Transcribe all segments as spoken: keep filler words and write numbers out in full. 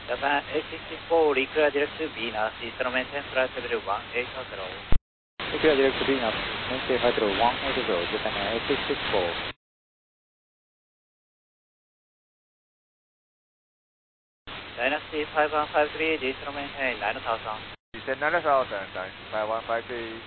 Japan eight sixty-four, reclear direct to Venus, Eastern maintain flight level one eight zero. Reclear direct to Venus, maintain flight level one eight zero, Japan eight sixty-four. Dynasty five one five three, Eastern maintain nine thousand. Descend nine thousand, Dynasty five one five three.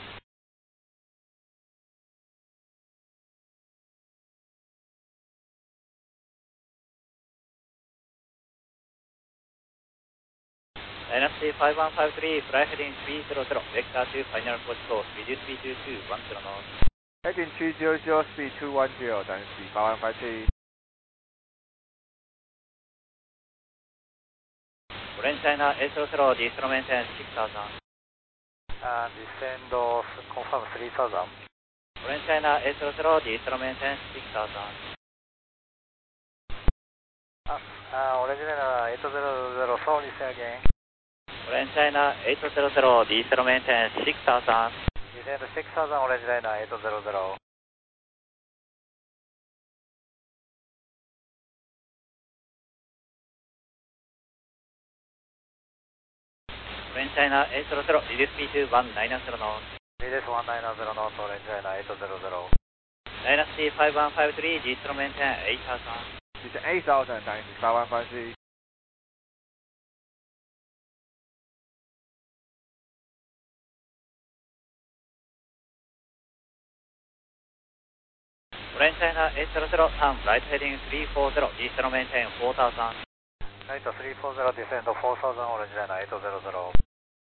Dynasty five one five three, fly heading three zero zero, vector to final approach course, reduce speed to two one zero knots. Heading three zero zero, speed two one zero, Dynasty five one five three. Orange China eight zero zero, Eastern maintain six thousand. Uh, descend of confirm three thousand. Orange China eight zero zero, Eastern maintain six thousand. Uh, uh, Orange China eight zero zero, sorry, say again. Orange China eight zero zero, Eastern maintain six thousand. Descend six thousand, Orange China eight zero zero. Orange China eight zero zero, reduce speed to one nine zero knots. Reduce one nine zero knots, Orange China eight zero zero. Dynasty five one five three, Eastern maintain eight thousand. Descend eight thousand, Dynasty five one five three. Orange China eight zero zero, turn right heading three four zero, Eastern maintain four thousand. Right three four zero, descend four thousand, Orange China eight zero zero.